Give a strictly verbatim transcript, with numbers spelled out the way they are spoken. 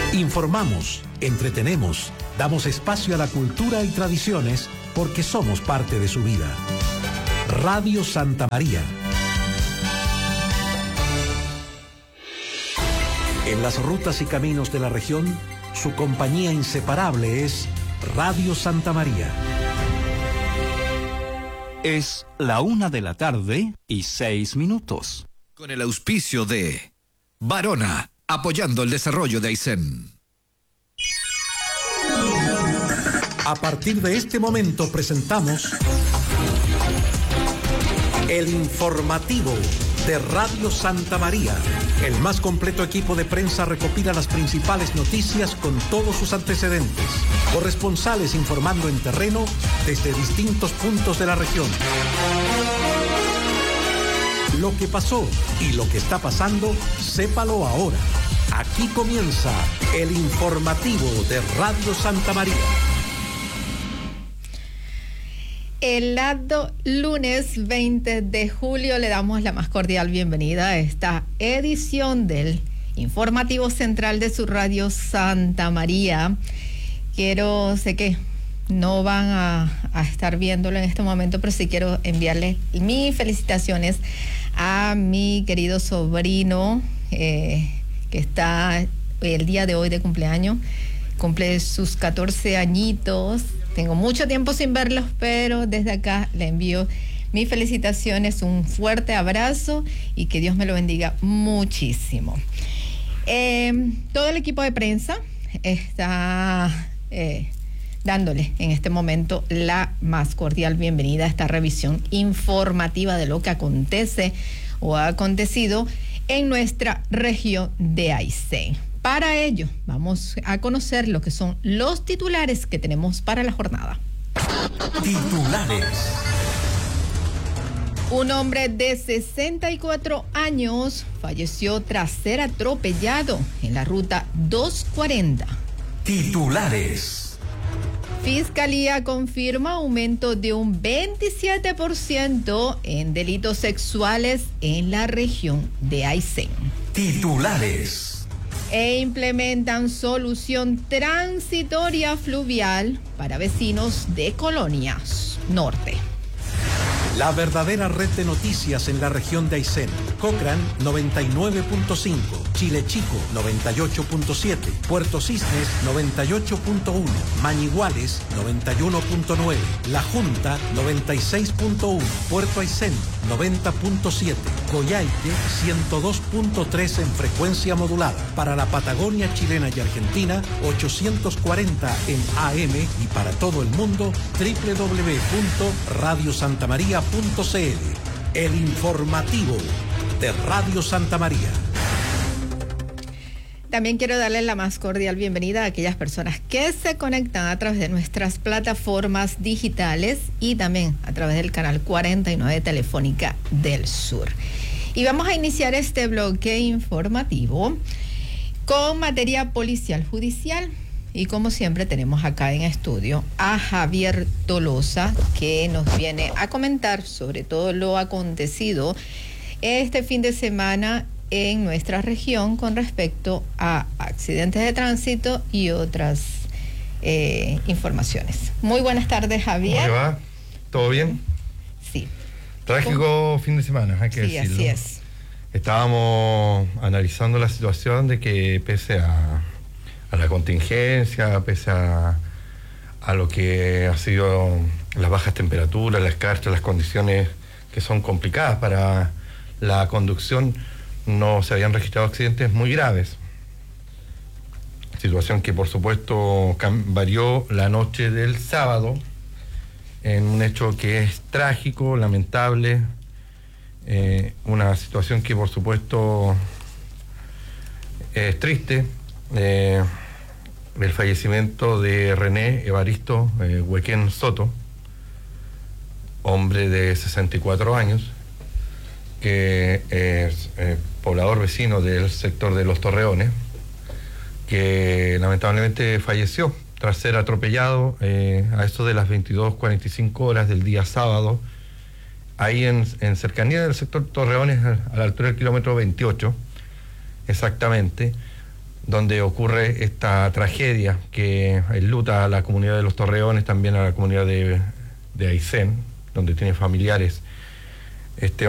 Informamos, entretenemos, damos espacio a la cultura y tradiciones porque somos parte de su vida. Radio Santa María. En las rutas y caminos de la región, su compañía inseparable es Radio Santa María. Es la una de la tarde y seis minutos. Con el auspicio de Varona, apoyando el desarrollo de Aysén. A partir de este momento presentamos el informativo de Radio Santa María. El más completo equipo de prensa recopila las principales noticias con todos sus antecedentes. Corresponsales informando en terreno desde distintos puntos de la región. Lo que pasó y lo que está pasando, sépalo ahora. Aquí comienza el informativo de Radio Santa María. El lado lunes veinte de julio le damos la más cordial bienvenida a esta edición del informativo central de su Radio Santa María. Quiero, sé que no van a, a estar viéndolo en este momento, pero sí quiero enviarle mis felicitaciones a mi querido sobrino eh, que está el día de hoy de cumpleaños, cumple sus catorce añitos. Tengo mucho tiempo sin verlos, pero desde acá le envío mis felicitaciones, un fuerte abrazo y que Dios me lo bendiga muchísimo. Eh, todo el equipo de prensa está eh, dándole en este momento la más cordial bienvenida a esta revisión informativa de lo que acontece o ha acontecido en nuestra región de Aysén. Para ello, vamos a conocer lo que son los titulares que tenemos para la jornada. Titulares. Un hombre de sesenta y cuatro años falleció tras ser atropellado en la ruta doscientos cuarenta. Titulares. Fiscalía confirma aumento de un veintisiete por ciento en delitos sexuales en la región de Aysén. Titulares. E implementan solución transitoria fluvial para vecinos de Colonias Norte. La verdadera red de noticias en la región de Aysén. Cochrane noventa y nueve punto cinco, Chile Chico noventa y ocho punto siete, Puerto Cisnes noventa y ocho punto uno, Mañiguales noventa y uno punto nueve, La Junta noventa y seis punto uno, Puerto Aysén noventa punto siete, Coyhaique ciento dos punto tres en frecuencia modulada. Para la Patagonia chilena y Argentina ochocientos cuarenta en A M y para todo el mundo doble u doble u doble u punto radio santa maría punto c l. El informativo de Radio Santa María. También quiero darle la más cordial bienvenida a aquellas personas que se conectan a través de nuestras plataformas digitales y también a través del canal cuarenta y nueve Telefónica del Sur. Y vamos a iniciar este bloque informativo con materia policial judicial. Y como siempre tenemos acá en estudio a Javier Tolosa, que nos viene a comentar sobre todo lo acontecido este fin de semana en nuestra región con respecto a accidentes de tránsito y otras eh, informaciones. Muy buenas tardes, Javier. ¿Cómo le va? ¿Todo bien? Sí. Trágico fin de semana, hay que sí, decirlo. Así es. Estábamos analizando la situación de que pese a, a la contingencia, pese a, a lo que ha sido las bajas temperaturas, las escarchas, las condiciones que son complicadas para la conducción, no se habían registrado accidentes muy graves. Situación que por supuesto varió la noche del sábado en un hecho que es trágico, lamentable, eh, una situación que por supuesto es triste, eh, el fallecimiento de René Evaristo eh, Huequén Soto, hombre de sesenta y cuatro años, que es eh, poblador vecino del sector de Los Torreones, que lamentablemente falleció tras ser atropellado eh, a eso de las veintidós cuarenta y cinco horas del día sábado, ahí en, en cercanía del sector Torreones, a la altura del kilómetro veintiocho, exactamente, donde ocurre esta tragedia que enluta a la comunidad de Los Torreones, también a la comunidad de, de Aysén, donde tiene familiares. Este